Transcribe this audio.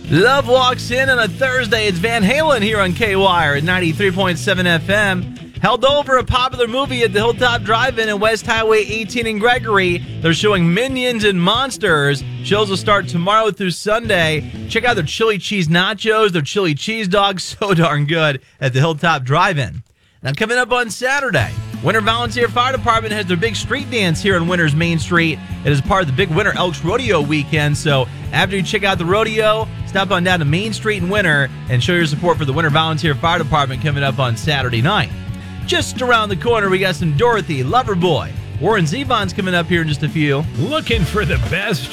Love walks in on a Thursday. It's Van Halen here on K-Wire at 93.7 FM. Held over a popular movie at the Hilltop Drive-In and West Highway 18 in Gregory. They're showing Minions and Monsters. Shows will start tomorrow through Sunday. Check out their chili cheese nachos, their chili cheese dogs. So darn good at the Hilltop Drive-In. Now coming up on Saturday, Winter Volunteer Fire Department has their big street dance here on Winter's Main Street. It is part of the big Winter Elks Rodeo weekend. So after you check out the rodeo, stop on down to Main Street in Winter and show your support for the Winter Volunteer Fire Department coming up on Saturday night. Just around the corner, we got some Dorothy, Loverboy. Warren Zevon's coming up here in just a few. Looking for the best